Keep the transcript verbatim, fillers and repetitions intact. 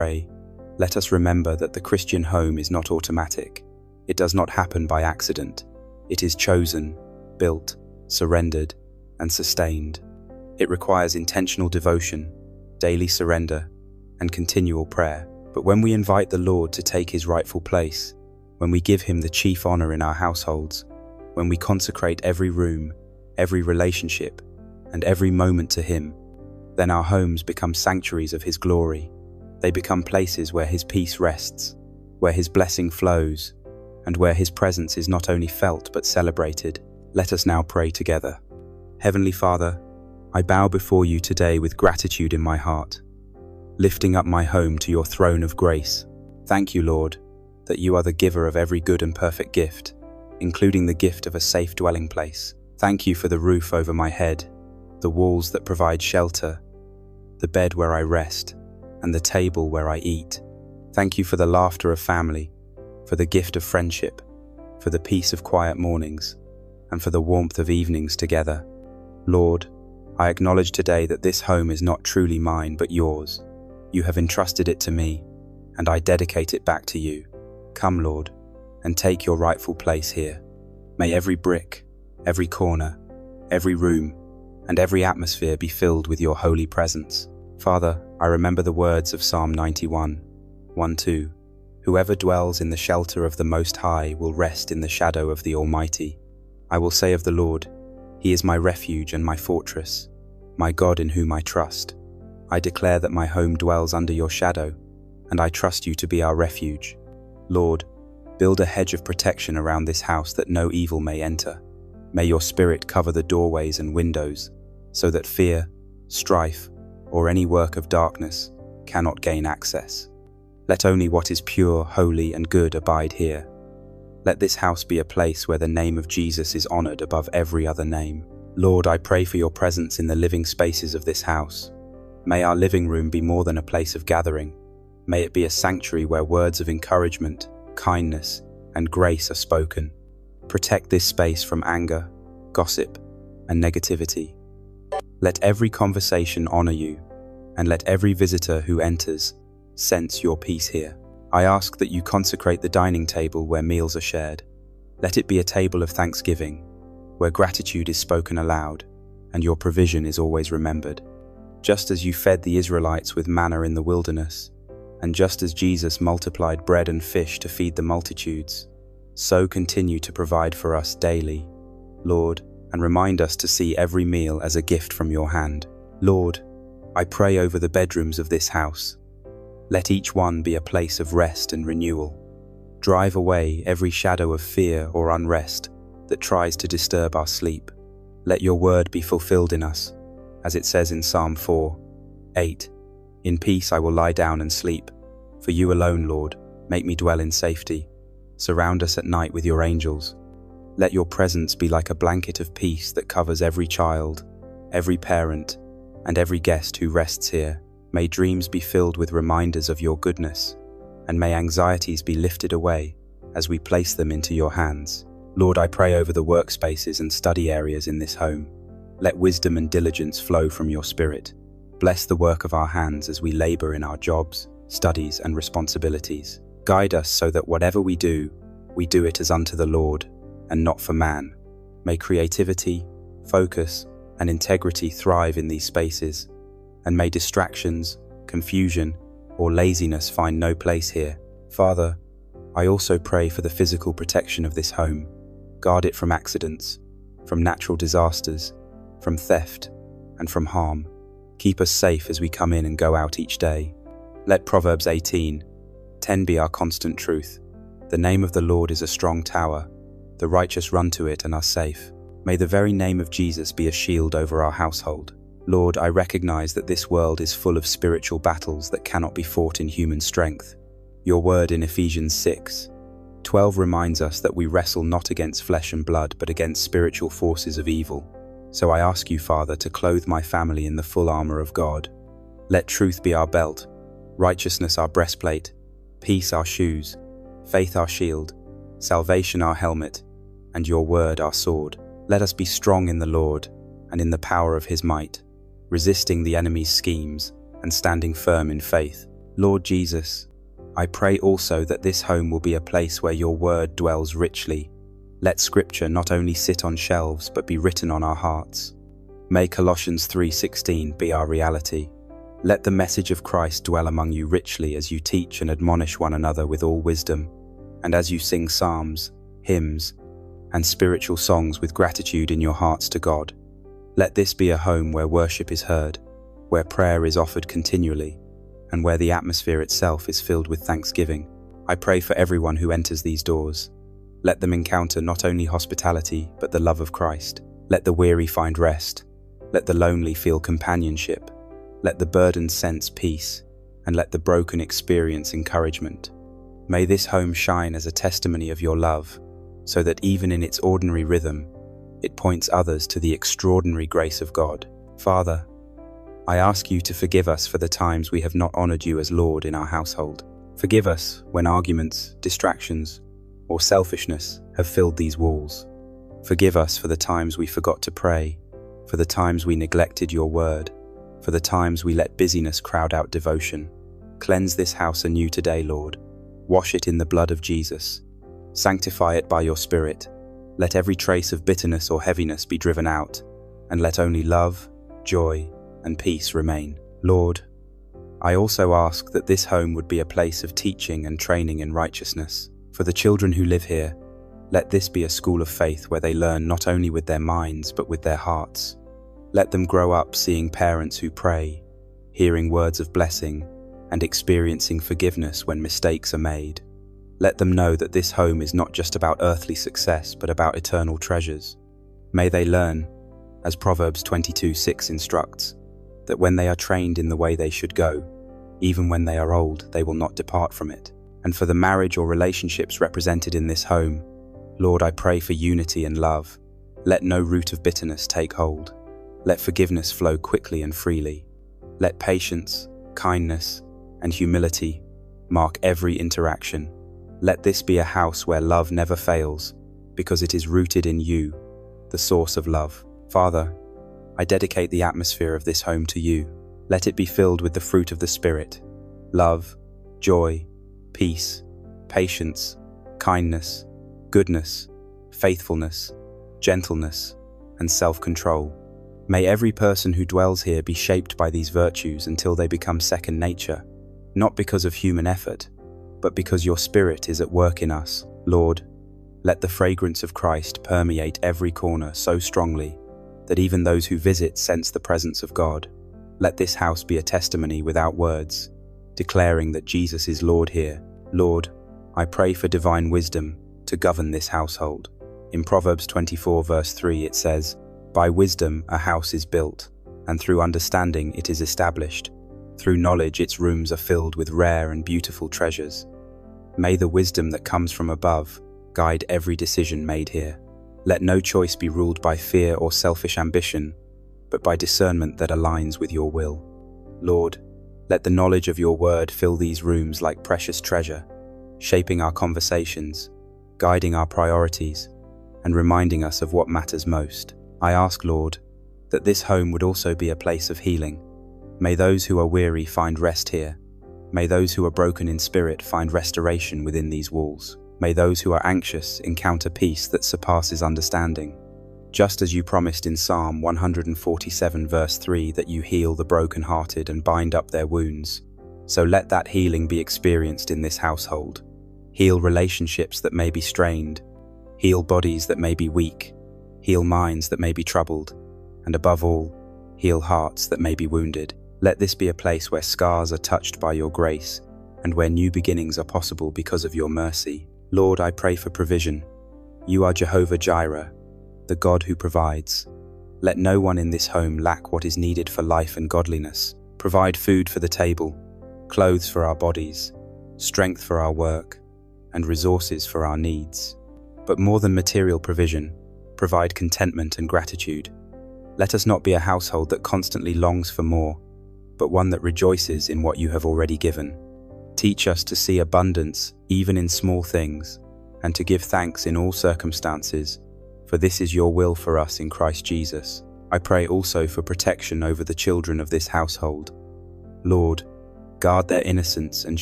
pray, let us remember that the Christian home is not automatic. It does not happen by accident. It is chosen, built, surrendered, and sustained. It requires intentional devotion, daily surrender, and continual prayer. But when we invite the Lord to take his rightful place, when we give him the chief honor in our households, when we consecrate every room, every relationship, and every moment to him, then our homes become sanctuaries of his glory. They become places where his peace rests, where his blessing flows, and where his presence is not only felt but celebrated. Let us now pray together. Heavenly Father, I bow before you today with gratitude in my heart, lifting up my home to your throne of grace. Thank you, Lord, that you are the giver of every good and perfect gift, including the gift of a safe dwelling place. Thank you for the roof over my head, the walls that provide shelter, the bed where I rest, and the table where I eat. Thank you for the laughter of family, for the gift of friendship, for the peace of quiet mornings, and for the warmth of evenings together. Lord, I acknowledge today that this home is not truly mine but yours. You have entrusted it to me, and I dedicate it back to you. Come, Lord, and take your rightful place here. May every brick, every corner, every room, and every atmosphere be filled with your holy presence. Father, I remember the words of Psalm ninety-one, one two. Whoever dwells in the shelter of the Most High will rest in the shadow of the Almighty. I will say of the Lord, he is my refuge and my fortress, my God in whom I trust. I declare that my home dwells under your shadow, and I trust you to be our refuge. Lord, build a hedge of protection around this house that no evil may enter. May your spirit cover the doorways and windows, so that fear, strife, or any work of darkness cannot gain access. Let only what is pure, holy, and good abide here. Let this house be a place where the name of Jesus is honored above every other name. Lord, I pray for your presence in the living spaces of this house. May our living room be more than a place of gathering. May it be a sanctuary where words of encouragement, kindness, and grace are spoken. Protect this space from anger, gossip, and negativity. Let every conversation honor you, and let every visitor who enters sense your peace here. I ask that you consecrate the dining table where meals are shared. Let it be a table of thanksgiving, where gratitude is spoken aloud, and your provision is always remembered. Just as you fed the Israelites with manna in the wilderness, and just as Jesus multiplied bread and fish to feed the multitudes, so continue to provide for us daily, Lord, and remind us to see every meal as a gift from your hand. Lord, I pray over the bedrooms of this house. Let each one be a place of rest and renewal. Drive away every shadow of fear or unrest that tries to disturb our sleep. Let your word be fulfilled in us, as it says in Psalm four, eight. In peace I will lie down and sleep. For you alone, Lord, make me dwell in safety. Surround us at night with your angels. Let your presence be like a blanket of peace that covers every child, every parent, and every guest who rests here. May dreams be filled with reminders of your goodness, and may anxieties be lifted away as we place them into your hands. Lord, I pray over the workspaces and study areas in this home. Let wisdom and diligence flow from your spirit. Bless the work of our hands as we labor in our jobs, studies, and responsibilities. Guide us so that whatever we do, we do it as unto the Lord, and not for man. May creativity, focus, and integrity thrive in these spaces, and may distractions, confusion, or laziness find no place here. Father, I also pray for the physical protection of this home. Guard it from accidents, from natural disasters, from theft, and from harm. Keep us safe as we come in and go out each day. Let Proverbs eighteen, ten be our constant truth. The name of the Lord is a strong tower. The righteous run to it and are safe. May the very name of Jesus be a shield over our household. Lord, I recognize that this world is full of spiritual battles that cannot be fought in human strength. Your word in Ephesians six, twelve reminds us that we wrestle not against flesh and blood, but against spiritual forces of evil. So I ask you, Father, to clothe my family in the full armor of God. Let truth be our belt, righteousness our breastplate, peace our shoes, faith our shield, salvation our helmet, and your word our sword. Let us be strong in the Lord and in the power of his might, resisting the enemy's schemes and standing firm in faith. Lord Jesus, I pray also that this home will be a place where your word dwells richly. Let scripture not only sit on shelves but be written on our hearts. May Colossians three sixteen be our reality. Let the message of Christ dwell among you richly as you teach and admonish one another with all wisdom, and as you sing psalms, hymns, and spiritual songs with gratitude in your hearts to God. Let this be a home where worship is heard, where prayer is offered continually, and where the atmosphere itself is filled with thanksgiving. I pray for everyone who enters these doors. Let them encounter not only hospitality, but the love of Christ. Let the weary find rest. Let the lonely feel companionship. Let the burdened sense peace, and let the broken experience encouragement. May this home shine as a testimony of your love, so that even in its ordinary rhythm, it points others to the extraordinary grace of God. Father, I ask you to forgive us for the times we have not honored you as Lord in our household. Forgive us when arguments, distractions, or selfishness have filled these walls. Forgive us for the times we forgot to pray, for the times we neglected your word, for the times we let busyness crowd out devotion. Cleanse this house anew today, Lord. Wash it in the blood of Jesus. Sanctify it by your Spirit. Let every trace of bitterness or heaviness be driven out, and let only love, joy, and peace remain. Lord, I also ask that this home would be a place of teaching and training in righteousness. For the children who live here, let this be a school of faith where they learn not only with their minds but with their hearts. Let them grow up seeing parents who pray, hearing words of blessing, and experiencing forgiveness when mistakes are made. Let them know that this home is not just about earthly success but about eternal treasures. May they learn, as Proverbs twenty-two six instructs, that when they are trained in the way they should go, even when they are old, they will not depart from it. And for the marriage or relationships represented in this home, Lord, I pray for unity and love. Let no root of bitterness take hold. Let forgiveness flow quickly and freely. Let patience, kindness, and humility mark every interaction. Let this be a house where love never fails, because it is rooted in you, the source of love. Father, I dedicate the atmosphere of this home to you. Let it be filled with the fruit of the Spirit: love, joy, peace, patience, kindness, goodness, faithfulness, gentleness, and self-control. May every person who dwells here be shaped by these virtues until they become second nature, not because of human effort, but because your Spirit is at work in us. Lord, let the fragrance of Christ permeate every corner so strongly that even those who visit sense the presence of God. Let this house be a testimony without words, declaring that Jesus is Lord here. Lord, I pray for divine wisdom to govern this household. In Proverbs twenty-four verse three it says, "By wisdom a house is built, and through understanding it is established. Through knowledge its rooms are filled with rare and beautiful treasures." May the wisdom that comes from above guide every decision made here. Let no choice be ruled by fear or selfish ambition, but by discernment that aligns with your will. Lord, let the knowledge of your word fill these rooms like precious treasure, shaping our conversations, guiding our priorities, and reminding us of what matters most. I ask, Lord, that this home would also be a place of healing. May those who are weary find rest here. May those who are broken in spirit find restoration within these walls. May those who are anxious encounter peace that surpasses understanding. Just as you promised in Psalm one forty-seven verse three that you heal the brokenhearted and bind up their wounds, so let that healing be experienced in this household. Heal relationships that may be strained. Heal bodies that may be weak. Heal minds that may be troubled. And above all, heal hearts that may be wounded. Let this be a place where scars are touched by your grace and where new beginnings are possible because of your mercy. Lord, I pray for provision. You are Jehovah Jireh, the God who provides. Let no one in this home lack what is needed for life and godliness. Provide food for the table, clothes for our bodies, strength for our work, and resources for our needs. But more than material provision, provide contentment and gratitude. Let us not be a household that constantly longs for more, but one that rejoices in what you have already given. Teach us to see abundance even in small things, and to give thanks in all circumstances, for this is your will for us in Christ Jesus. I pray also for protection over the children of this household. Lord, guard their innocence and